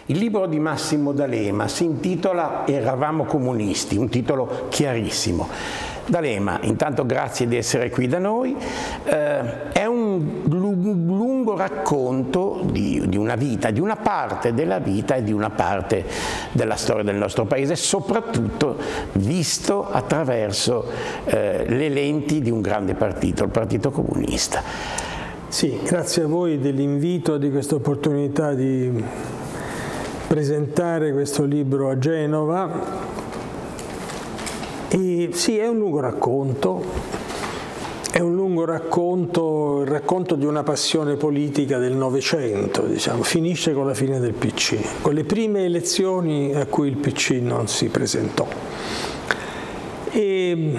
Il libro di Massimo D'Alema si intitola Eravamo comunisti, un titolo chiarissimo. D'Alema, intanto grazie di essere qui da noi, è un lungo racconto di una vita, di una parte della vita e di una parte della storia del nostro paese, soprattutto visto attraverso le lenti di un grande partito, il Partito Comunista. Sì, grazie a voi dell'invito, di questa opportunità di presentare questo libro a Genova. E sì, è un lungo racconto, il racconto di una passione politica del Novecento, diciamo, finisce con la fine del PC, con le prime elezioni a cui il PC non si presentò. E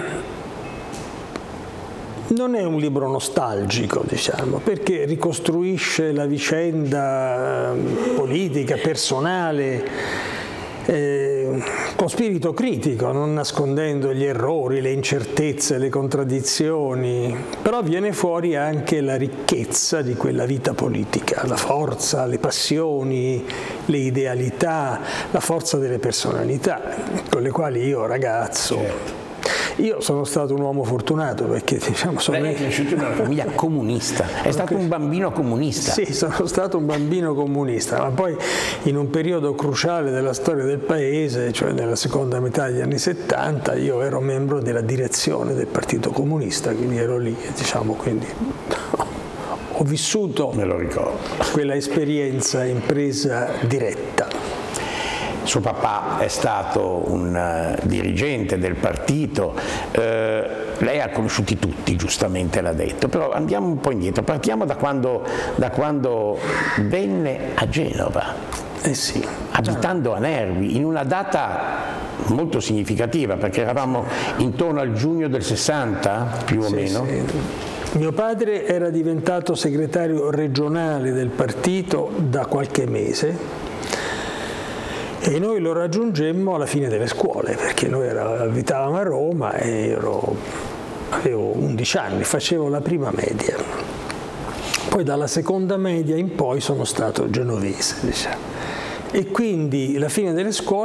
non è un libro nostalgico, diciamo, perché ricostruisce la vicenda politica, personale, con spirito critico, non nascondendo gli errori, le incertezze, le contraddizioni, però viene fuori anche la ricchezza di quella vita politica, la forza, le passioni, le idealità, la forza delle personalità, con le quali io ragazzo... Io sono stato un uomo fortunato perché diciamo Lei è cresciuto in una famiglia comunista, è stato un bambino comunista. Sì, sono stato un bambino comunista, ma poi in un periodo cruciale della storia del paese, cioè nella seconda metà degli anni 70, io ero membro della direzione del Partito Comunista, quindi ero lì, diciamo, quindi ho vissuto, me lo ricordo, quella esperienza impresa diretta. Suo papà è stato un dirigente del partito, lei ha conosciuti tutti, giustamente l'ha detto, però andiamo un po' indietro, partiamo da quando venne a Genova, Sì. abitando a Nervi, in una data molto significativa, perché eravamo intorno al giugno del 60, più o meno. Sì. Mio padre era diventato segretario regionale del partito da qualche mese, e noi lo raggiungemmo alla fine delle scuole, perché noi abitavamo a Roma e avevo 11 anni, facevo la prima media. Poi dalla seconda media in poi sono stato genovese, diciamo. E quindi la fine delle scuole